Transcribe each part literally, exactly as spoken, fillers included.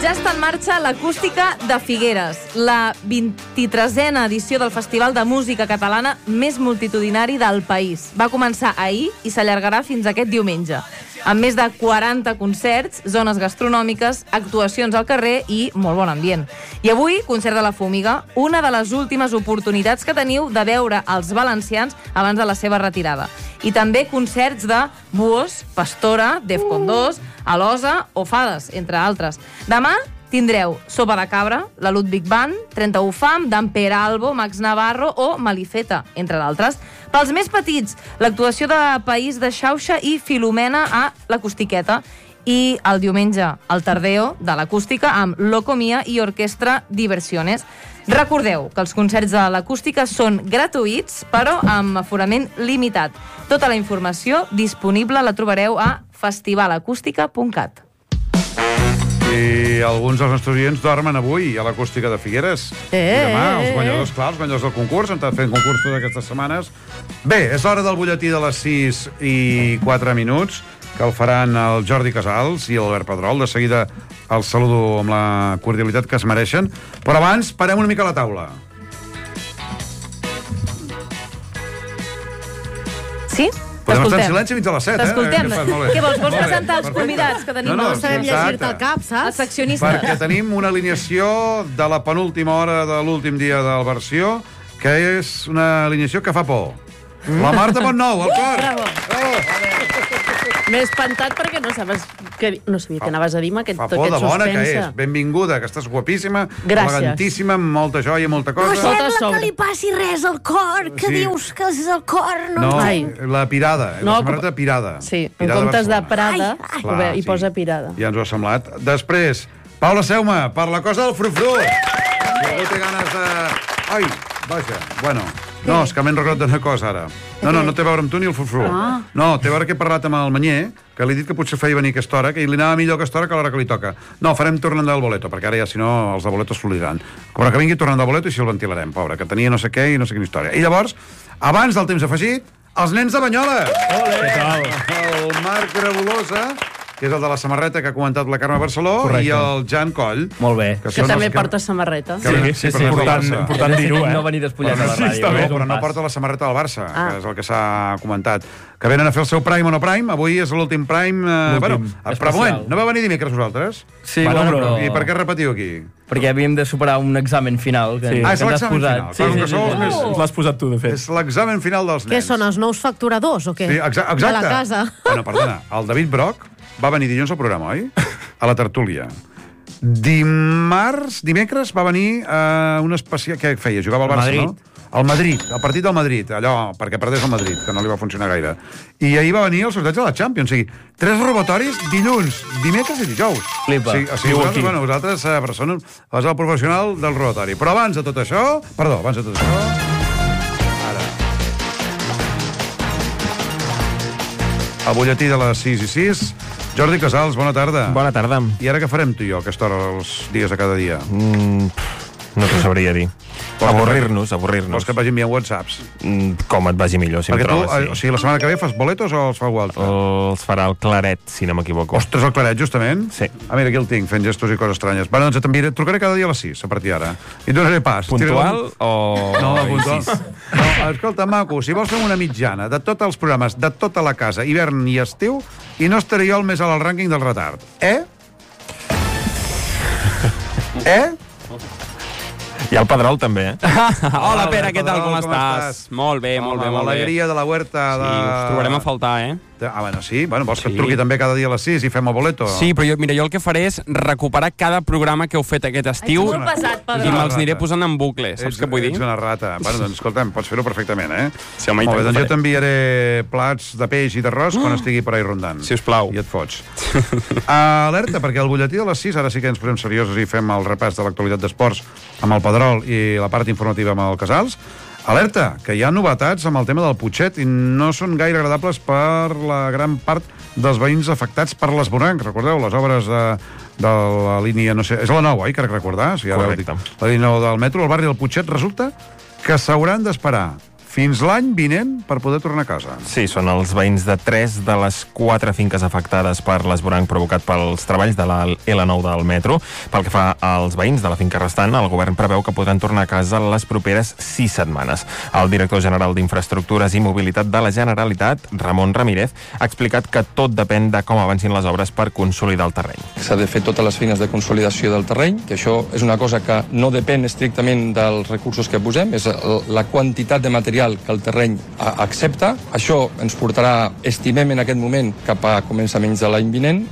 Ja està en marxa l'Acústica de Figueres, la vint-i-tresena edició del Festival de Música Catalana més multitudinari del país. Va començar ahir i s'allargarà fins aquest diumenge, amb més de quaranta concerts, zones gastronòmiques, actuacions al carrer i molt bon ambient. I avui, concert de la Fúmiga, una de les últimes oportunitats que teniu de veure els valencians abans de la seva retirada. I també concerts de Buos, Pastora, Defcon dos, Alosa o Fades, entre altres. Demà tindreu Sopa de Cabra, la Ludwig Band, trenta-u Fam, Damper Albo, Max Navarro o Malifeta, entre d'altres. Pels més petits, l'actuació de País de Xauxa i Filomena a l'Acustiqueta. I el diumenge, el Tardeo de l'Acústica amb Locomia i Orquestra Diversiones. Recordeu que els concerts de l'Acústica són gratuïts, però amb aforament limitat. Tota la informació disponible la trobareu a festivalacústica punt cat. I alguns dels nostres oients dormen avui a l'Acústica de Figueres. Eh, I demà, eh, els eh. guanyadors, clar, els guanyadors del concurs, han estat fent concurs totes aquestes setmanes. Bé, és l'hora del butlletí de les sis i quatre minuts, que el faran el Jordi Casals i l'Albert Pedrol. De seguida els saludo amb la cordialitat que es mereixen. Però abans, parem una mica a la taula. Sí? Podem estar en silenci fins a les set, eh? T'escoltem. Què fas? Molt bé. Què vols? Vols Molt bé, presentar els perfecte. convidats que tenim? No, no, No sabem sí, llegir-te exacte. el cap, saps? Els seccionistes. Perquè tenim una alineació de la penúltima hora de l'últim dia del versió, que és una alineació que fa por. La Marta Montnou, al cor! Bravo. Oh. M'he espantat perquè no sabies que, no sabia què anaves a dir-me, aquest, Fa aquest por de bona que suspense. és. Benvinguda, que estàs guapíssima, Gràcies. elegantíssima, amb molta joia, molta No cosa. Tot a sembla sobre. que li passi res al cor, que Sí. dius que és el cor, no, No, Ai. la pirada, No, la samarreta pirada. Sí, en Pirada comptes de Barcelona. Prada, Ai, ai. ho ve, hi sí. posa Pirada. Ja ens ho ha semblat. Després, Paula Seuma, per la cosa del frufru. Si algú té ganes de... Ai, vaja, bueno... No, és que m'he recordat d'una cosa, ara. No, no, no té a veure amb tu ni el frufru. Ah. No, té a veure que he parlat amb el Manyer, que li he dit que potser feia venir aquesta hora, que li anava millor aquesta hora que l'hora que li toca. No, farem tornant del boleto, perquè ara ja, si no, els de boleto es floriran. Però que vingui tornant del boleto i si el ventilarem, pobre, que tenia no sé què i no sé quina història. I llavors, abans del temps afegit, els nens de Banyoles! Olé! El Marc Gravolosa, que és el de la samarreta que ha comentat la Carme Barceló, Correcte. i el Jan Coll. Molt bé. Que són també els porta samarreta. que venen- Sí, sí, però sí, no és del important, Barça. important dir-ho, eh? No venir despullat Però a la sí, ràdio. està bé, eh? però no Un pas. porta la samarreta del Barça, Ah. que és el que s'ha comentat. Que venen a fer el seu Prime o no Prime. Avui és l'últim Prime. Eh, bueno, però especial. un moment, no va venir dimecres vosaltres? Sí, Bueno, bueno, però- però... I per què repetiu aquí? Perquè havíem de superar un examen final. Que, Sí. que Ah, és ens has l'examen posat. final. Sí, Clar, sí, que sí, sou sí. els més... Ens l'has posat tu, de fet. És l'examen final dels nens. Què són, els nous facturadors o què? Sí, exa exacte. De la casa. Bueno, perdona, el David Broc va venir dilluns al programa, oi? A la tertúlia. Dimarts, dimecres, va venir a una especial... Què feia? Jugava al Barça, Madrid. no? Al Madrid, el partit del Madrid, allò, perquè perdés el Madrid, que no li va funcionar gaire. I ahir va venir el sorteig de la Champions, o sigui, tres robatoris dilluns, dimecres i dijous. Flipa. O sigui, o sigui Viu vosaltres, aquí. bueno, vosaltres eh, persona, és el professional del robatori. Però abans de tot això... Perdó, abans de tot això... Ara... El butlletí de les sis i sis. Jordi Casals, bona tarda. Bona tarda. I ara què farem tu i jo, a aquesta hora, els dies de cada dia? Mm, pff, no t'ho sabria dir. Avorrir-nos, avorrir-nos. Vols que et vagi enviant whatsapps? Mm, com et vagi millor, si em Perquè tu, trobes, eh, o sigui, la setmana que ve fas boletos o els fa algú altre? Els farà el Claret, si no m'equivoco. Ostres, el Claret, justament? Sí. Ah, mira, aquí el tinc, fent gestos i coses estranyes. Bueno, doncs et enviaré, trucaré cada dia a les sis, a partir d'ara. I et donaré pas. Puntual o... No, puntual. No, escolta, maco, si vols fer una mitjana de tots els programes, de tota la casa, hivern i estiu, i no estaré jo el més alt al rànquing del retard. Eh? Eh? I el Pedrol també, eh? Hola, Pere, què tal? Com, Com estàs? estàs? Molt bé, molt bé, molt bé. L'alegria de la huerta de... Sí, us trobarem a faltar, eh? Ah, bueno, sí? Bueno, vols que et Sí. truqui també cada dia a les sis i fem el boleto? Sí, però jo, mira, jo el que faré és recuperar cada programa que heu fet aquest estiu Ets molt pesat, Pedro. i me'ls aniré posant en bucle, saps Ets, què vull dir? ets una rata. Bueno, doncs, escolta'm, pots fer-ho perfectament, eh? Sí, home, i Molt bé, tant doncs que jo t'enviaré plats de peix i d'arròs quan estigui per ahí rondant. Sisplau. I et fots. Alerta, perquè el butlletí de les sis, ara sí que ens posem seriosos i fem el repàs de l'actualitat d'esports amb el Pedrol i la part informativa amb el Casals. Alerta, que hi ha novetats amb el tema del Putxet i no són gaire agradables per la gran part dels veïns afectats per l'esvoranc. Recordeu, les obres de, de la línia, no sé, és la nou, oi, crec recordar? Si ara ho dic. Correcte. La línia nou del metro, el barri del Putxet, resulta que s'hauran d'esperar fins l'any vinent per poder tornar a casa. Sí, són els veïns de tres de les quatre finques afectades per l'esvoranc provocat pels treballs de la L nou del metro. Pel que fa als veïns de la finca restant, el govern preveu que podran tornar a casa les properes sis setmanes. El director general d'Infraestructures i Mobilitat de la Generalitat, Ramon Ramírez, ha explicat que tot depèn de com avancin les obres per consolidar el terreny. S'ha de fer totes les feines de consolidació del terreny, que això és una cosa que no depèn estrictament dels recursos que posem, és la quantitat de material que el terreny accepta. Això ens portarà, estimem en aquest moment, cap a començaments de l'any vinent.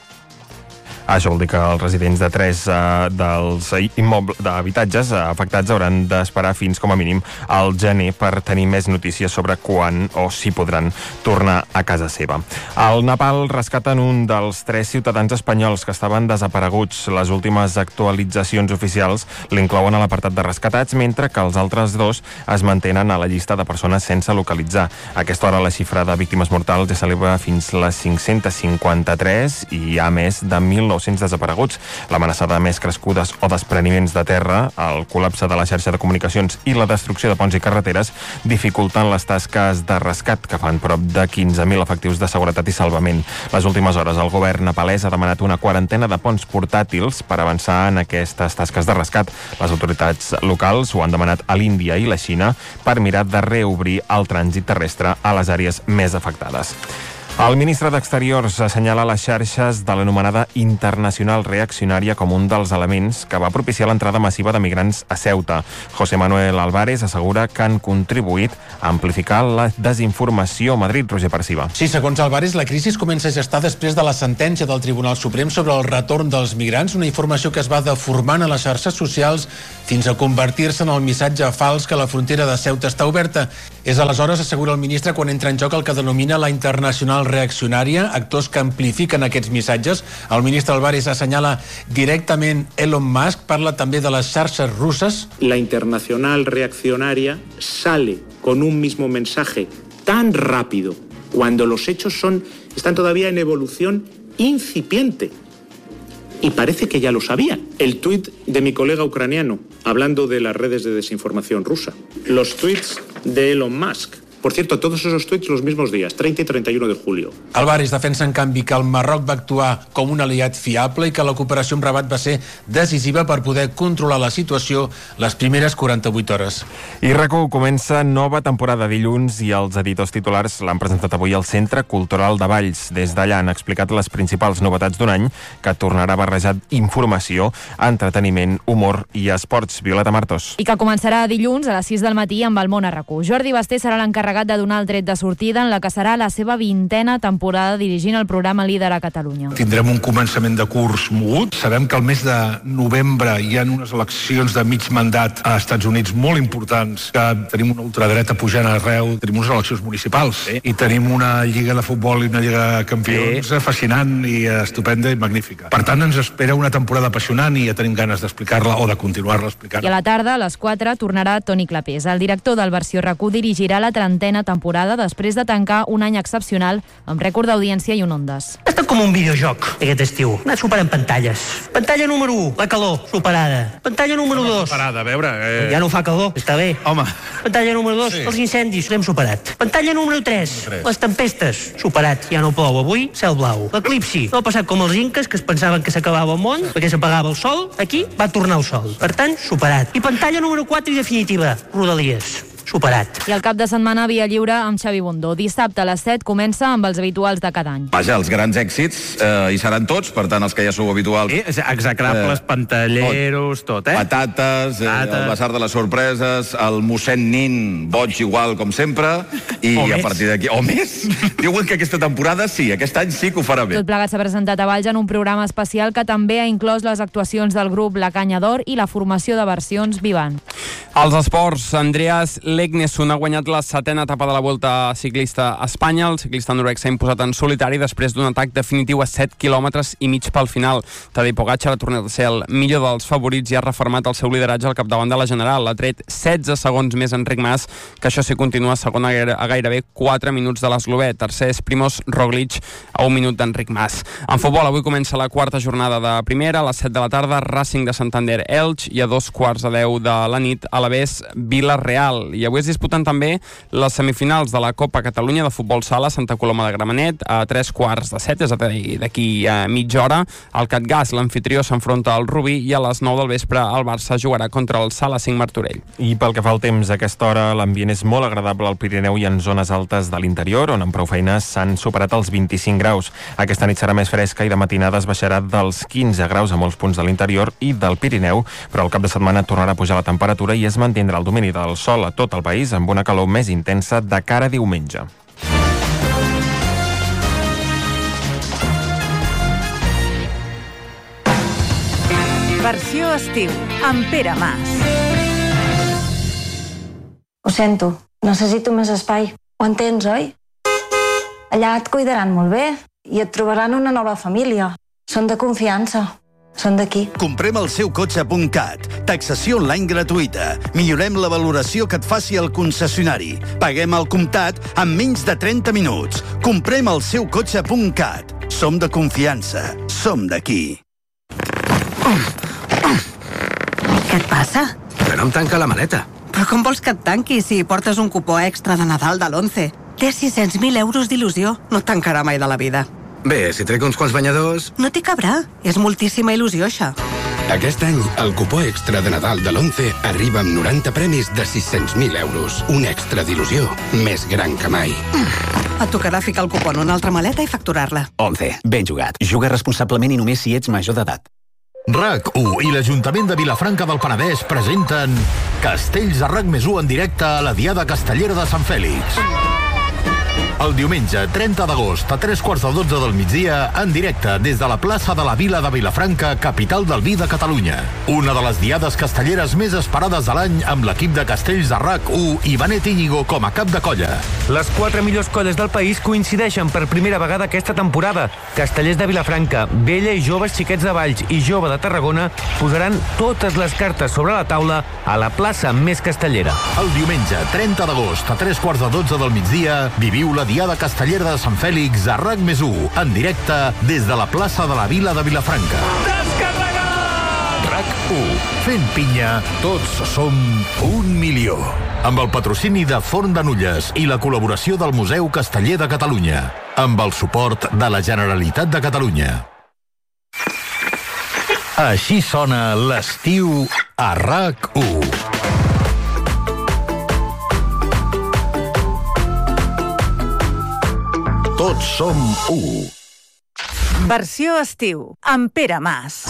Això vol dir que els residents de tres uh, dels immobles d'habitatges uh, afectats hauran d'esperar fins com a mínim al gener per tenir més notícies sobre quan o si podran tornar a casa seva. Al Nepal rescaten un dels tres ciutadans espanyols que estaven desapareguts. Les últimes actualitzacions oficials l'inclouen a l'apartat de rescatats, mentre que els altres dos es mantenen a la llista de persones sense localitzar. A aquesta hora la xifra de víctimes mortals ja s'eleva fins les cinc-cents cinquanta-tres i hi ha més de mil nou-cents desapareguts. L'amenaça de més crescudes o despreniments de terra, el col·lapse de la xarxa de comunicacions i la destrucció de ponts i carreteres dificulten les tasques de rescat, que fan prop de quinze mil efectius de seguretat i salvament. Les últimes hores el govern nepalès ha demanat una quarantena de ponts portàtils per avançar en aquestes tasques de rescat. Les autoritats locals ho han demanat a l'Índia i la Xina per mirar de reobrir el trànsit terrestre a les àrees més afectades. El ministre d'Exteriors assenyala les xarxes de l'anomenada Internacional Reaccionària com un dels elements que va propiciar l'entrada massiva de migrants a Ceuta. José Manuel Álvarez assegura que han contribuït a amplificar la desinformació. Madrid, Roger Perciba. Sí, segons Álvarez, la crisi es comença a gestar després de la sentència del Tribunal Suprem sobre el retorn dels migrants, una informació que es va deformant a les xarxes socials fins a convertir-se en el missatge fals que la frontera de Ceuta està oberta. És aleshores, assegura el ministre, quan entra en joc el que denomina la Internacional Reaccionària, actors que amplifiquen aquests missatges. El ministre Álvarez assenyala directament Elon Musk, parla també de les xarxes russes. La Internacional Reaccionaria sale con un mismo mensaje tan rápido cuando los hechos son, están todavía en evolución incipiente. Y parece que ya lo sabían. El tuit de mi colega ucraniano, hablando de las redes de desinformación rusa. Los tuits de Elon Musk. Por cierto, todos esos tuits los mismos días, treinta y treinta y uno de julio. Álvarez defensa, en canvi, que el Marroc va actuar com un aliat fiable i que la cooperació amb Rabat va ser decisiva per poder controlar la situació les primeres quaranta-vuit hores. I RAC1 comença nova temporada dilluns i els editors titulars l'han presentat avui al Centre Cultural de Valls. Des d'allà han explicat les principals novetats d'un any que tornarà barrejat informació, entreteniment, humor i esports. Violeta Martos. I que començarà dilluns a les sis del matí amb el Món a RAC1. Jordi Basté serà l'encarregat de donar el tret de sortida en la que serà la seva vintena temporada dirigint el programa líder a Catalunya. Tindrem un començament de curs mogut. Sabem que al mes de novembre hi ha unes eleccions de mig mandat a Estats Units molt importants, que tenim una ultradreta pujant arreu, tenim unes eleccions municipals sí. i tenim una lliga de futbol i una lliga de campions sí. fascinant i estupenda i magnífica. Per tant, ens espera una temporada apassionant i ja tenim ganes d'explicar-la o de continuar-la explicant. I a la tarda, a les quatre, tornarà Toni Clapés. El director del Versió RAC1 dirigirà la trentena temporada després de tancar un any excepcional amb rècord d'audiència i un Ondes. Ha estat com un videojoc aquest estiu. Ha anat superant pantalles. Pantalla número u, la calor, superada. Pantalla número dos. Superada, a veure... Eh... Ja no fa calor, està bé. Home. Pantalla número dos, sí. Els incendis, l'hem superat. Pantalla número tres, les tempestes, superat. Ja no plou avui, cel blau. L'eclipsi, no ha passat com els inques que es pensaven que s'acabava el món perquè s'apagava el sol. Aquí va tornar el sol. Per tant, superat. I pantalla número quatre i definitiva, Rodalies. Superat. I el cap de setmana via lliure amb Xavi Bundó. Dissabte a les set comença amb els habituals de cada any. Vaja, els grans èxits eh, hi seran tots, per tant, els que ja sou habituals. Eh, execrables, eh, pantalleros, tot, eh? Patates, eh, el basar de les sorpreses, el mossèn Nin, boig igual com sempre, i o a més. partir d'aquí... O més! Diuen que aquesta temporada sí, aquest any sí que ho farà bé. Tot plegat s'ha presentat a Valls en un programa especial que també ha inclòs les actuacions del grup La Canya d'Or i la formació de versions Vivant. Els esports, Andreas Legnesund ha guanyat la setena etapa de la Volta Ciclista a Espanya. El ciclista noruec s'ha imposat en solitari després d'un atac definitiu a set quilòmetres i mig pel final. Tadej Pogačar ha tornat a ser el millor dels favorits i ha reformat el seu lideratge al capdavant de la general. L'ha tret setze segons més Enric Mas, que això sí continua segon a gairebé quatre minuts de l'eslovè. Tercer és Primož Roglič a un minut d'Enric Mas. En futbol, avui comença la quarta jornada de primera. A les set de la tarda, Racing de Santander Elx, i a dos quarts de deu de la nit nit a l'Alavés Vila-real. I avui es disputen també les semifinals de la Copa Catalunya de Futbol Sala a Santa Coloma de Gramenet a tres quarts de set, és a dir, d'aquí a mitja hora. El Catgas, l'anfitrió, s'enfronta al Rubí i a les nou del vespre el Barça jugarà contra el Sala cinc Martorell. I pel que fa al temps, a aquesta hora l'ambient és molt agradable al Pirineu i en zones altes de l'interior, on amb prou feines s'han superat els vint-i-cinc graus. Aquesta nit serà més fresca i de matinada es baixarà dels quinze graus a molts punts de l'interior i del Pirineu, però al cap de setmana tornarà a pujar la temperatura i es mantindrà el domini del sol a tot el país amb una calor més intensa de cara a diumenge. Versió estiu, amb Pere Mas. Ho sento, necessito més espai. Ho entens, oi? Allà et cuidaran molt bé i et trobaran una nova família. Són de confiança. Són d'aquí. Comprem el seu cotxe punt cat. Taxació online gratuïta. Millorem la valoració que et faci el concessionari. Paguem al comptat en menys de trenta minuts. Comprem el seu cotxe punt cat. Som de confiança. Som d'aquí. Què et passa? Que no em tanca la maleta. Però com vols que et tanqui si portes un cupó extra de Nadal de l'Once? Té sis-cents mil euros d'il·lusió. No et tancarà mai de la vida. Bé, si trec uns quants banyadors... No t'hi cabrà. És moltíssima il·lusió, això. Aquest any, el cupó extra de Nadal de l'Once arriba amb noranta premis de sis-cents mil euros. Un extra d'il·lusió més gran que mai. Et tocarà ficar el cupó en una altra maleta i facturar-la. Once. Ben jugat. Juga responsablement i només si ets major d'edat. RAC u i l'Ajuntament de Vilafranca del Penedès presenten Castells de RAC més u en directe a la Diada Castellera de Sant Fèlix. El diumenge trenta d'agost a tres quarts de dotze del migdia, en directe des de la plaça de la Vila de Vilafranca, capital del vi de Catalunya. Una de les diades castelleres més esperades de l'any amb l'equip de Castells de RAC u i Benet Íñigo com a cap de colla. Les quatre millors colles del país coincideixen per primera vegada aquesta temporada. Castellers de Vilafranca, Vella i Joves Xiquets de Valls i Jove de Tarragona posaran totes les cartes sobre la taula a la plaça més castellera. El diumenge trenta d'agost a tres quarts de dotze del migdia, viviu la Diada Castellera de Sant Fèlix a RAC més u, en directe des de la plaça de la Vila de Vilafranca. RAC u. Fent pinya, tots som un milió. Amb el patrocini de Forn de Nulles i la col·laboració del Museu Casteller de Catalunya. Amb el suport de la Generalitat de Catalunya. Així sona l'estiu a RAC u. Tots som u. Versió estiu, amb Pere Mas.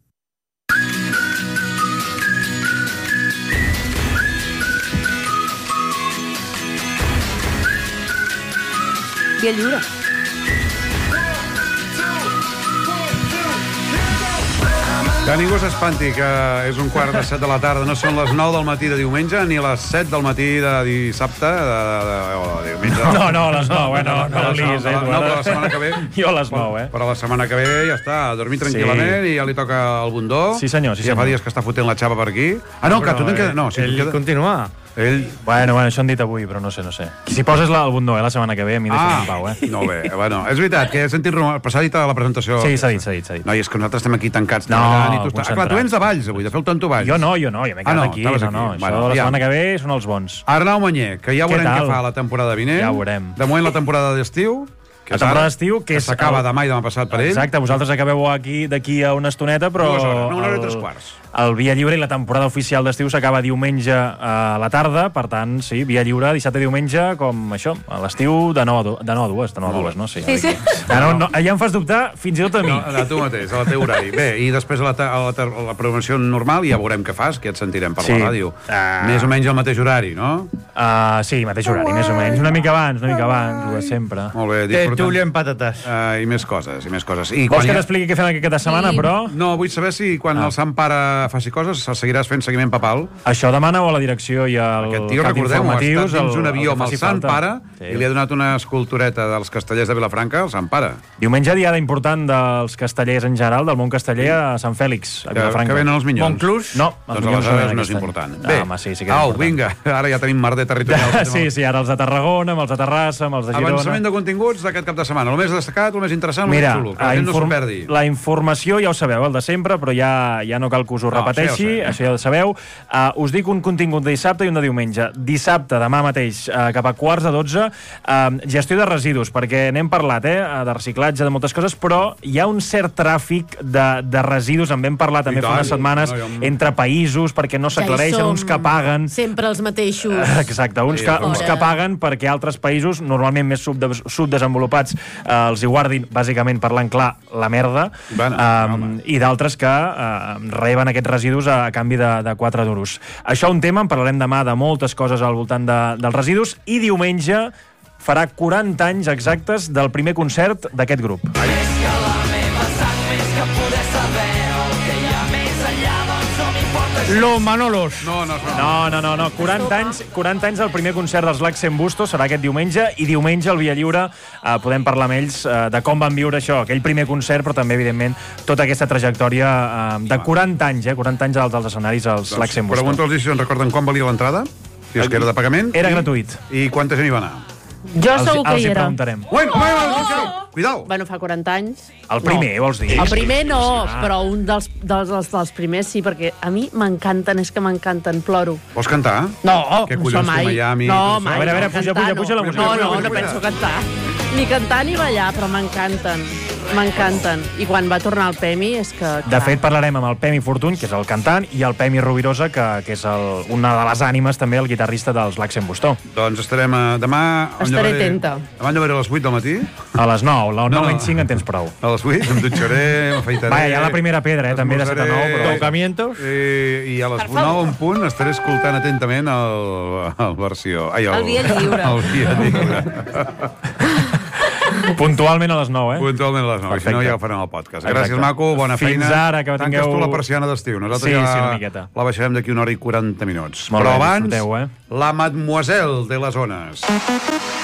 Via lliure. Que ningú s'espanti, que és un quart de set de la tarda. No són les nou del matí de diumenge ni les set del matí de dissabte de, de, de, de diumenge. No, no, a les nou, eh? No, no, no liis, eh? No, però la setmana que ve... Jo a les nou, eh? Però la setmana que ve ja està, a dormir tranquil·lament sí. I ja li toca el bundó. Sí, senyor, sí, ja senyor. fa dies que està fotent la xapa per aquí. Ah, no, no que tu te'n queda... No, si ell queda... continua. Ell... Bueno, bueno, això han dit avui, però no sé, no sé. Si poses la, el bundó, eh, la setmana que ve, a mi deixa'm ah, en pau, eh? No, bé, bueno, és veritat que he sentit rumor, però s'ha dit a la presentació... Sí, s'ha dit, s'ha dit, s'ha dit. No, i és que nosaltres estem aquí tancats. No, i tu estàs... Ah, clar, tu vens de Valls, avui, de fer el tonto Valls. Jo no, jo no, jo m'he quedat ah, no, aquí. No, aquí. no, Bueno, això la ja. setmana que ve són els bons. Arnau Manyer, que ja veurem què fa la temporada vinent. Ja ho veurem. De moment la temporada d'estiu... La temporada d'estiu, que, que s'acaba demà i demà passat per ell. Exacte, vosaltres acabeu aquí d'aquí a una estoneta, però... Dues hores, no, una hora i tres quarts. El Via Lliure i la temporada oficial d'estiu s'acaba diumenge a la tarda, per tant, sí, Via Lliure, dissabte i diumenge, com això, a l'estiu de nou a dues, de nou a dues, de nou a dues, no? Sí, sí. sí. Ja, no, no, ja em fas dubtar fins i tot a mi. No, a tu mateix, a la teu horari. Bé, i després a la, a la, a la programació normal ja veurem què fas, que et sentirem per sí. la ràdio. Uh... Més o menys al mateix horari, no? Uh, sí, mateix horari, més o menys. Una mica abans, una mica abans, ho de sempre. Molt bé, disfrutant. Tertúlia amb patates. Uh, I més coses, i més coses. I Vols que ja... t'expliqui què fem aquesta setmana, I... però... No, vull saber si quan ah. el Sant Pare faci coses seguiràs fent seguiment papal. Això demana-ho a la direcció i al Aquest tio, cap recordem-ho, ha estat dins un avió amb el Sant falta. Pare sí. i li ha donat una escultureta dels castellers de Vilafranca al Sant Pare. Diumenge, diada important dels castellers en general, del món casteller a Sant Fèlix, a Vilafranca. Que venen els minyons. Montclús? No, els doncs minyons aleshores no és important. Ah, Bé, home, sí, sí que és au, important. vinga, ara ja tenim merder territorial. sí, sí, ara els de Tarragona, amb els de Terrassa, amb els de Girona... Avançament de continguts d'aquest cap de setmana? El més destacat, el més interessant, Mira, el més xulo, que la gent no s'ho perdi. La informació ja ho sabeu, el de sempre, però ja, ja no cal que us ho No, repeteixi, això ja ho això ja ho sabeu. Uh, us dic un contingut de dissabte i un de diumenge. Dissabte, demà mateix, uh, cap a quarts de dotze, uh, gestió de residus, perquè n'hem parlat, eh, de reciclatge, de moltes coses, però hi ha un cert tràfic de, de residus, en vam parlar també fa unes setmanes, no, jo... entre països, perquè no s'aclareixen, uns que paguen... Sempre els mateixos. Exacte, uns, que, uns que paguen perquè altres països, normalment més subde subdesenvolupats, eh, els hi guardin, bàsicament, parlant clar, la merda, bueno, um, i d'altres que eh, reben aquests residus a, a canvi de, de quatre duros. Això un tema, en parlarem demà de moltes coses al voltant de, dels residus, i diumenge farà quaranta anys exactes del primer concert d'aquest grup. Més que la meva sang, més que poder saber el que hi ha més enllà, doncs no m'importa. Los Manolos. No, no, no. No, no, no, no. quaranta anys, quaranta anys del primer concert dels Laxenbusto serà aquest diumenge, i diumenge al Via Lliure eh, podem parlar amb ells eh, de com van viure això, aquell primer concert, però també, evidentment, tota aquesta trajectòria eh, de quaranta anys, eh, quaranta anys als, als escenaris als doncs, Laxenbusto. Pregunta'ls si en recorden quan valia l'entrada? Si és que era de pagament? Era i, gratuït. I quanta gent hi va anar? Jo segur que hi era. Preguntarem. Ui, ui, ui, cuidao. Bueno, fa quaranta anys. El primer, no. Vols dir? El primer no, però un dels, dels, dels, dels primers sí, perquè a mi m'encanten, és que m'encanten, ploro. Vols cantar? No, Què collons, mai. tu, Miami? No, tot mai. això? A veure, a veure, puja, puja, puja la música. No, no, no penso cantar. Ni cantar ni ballar, però m'encanten. M'encanten. I quan va tornar el Pemi és que... Clar. De fet, parlarem amb el Pemi Fortuny, que és el cantant, i el Pemi Rovirosa, que, que és el, una de les ànimes, també, el guitarrista dels Laxenbusto. Doncs estarem a, demà... Estaré atenta. Demà llevaré a les vuit del matí. A les nou, a les nou menys cinc en tens prou. A les vuit em dutxaré, m'afaitaré... Vaja, hi ha la primera pedra, eh, també, de set a nou, però... Tocamientos. I, i a les nou en punt estaré escoltant atentament el, el versió... Ai, el, el Via Lliure. El Via Lliure. Puntualment a les nou, eh? Puntualment a les nou, si no ja ho farem al podcast. Gràcies, Exacte. maco, bona Fins feina. Fins ara, que tingueu... Tanques tu la persiana d'estiu. Nosaltres sí, ja sí, una miqueta. La baixarem d'aquí una hora i quaranta minuts. Molt Però bé, abans, disfruteu, eh? la Mademoiselle de les Ones.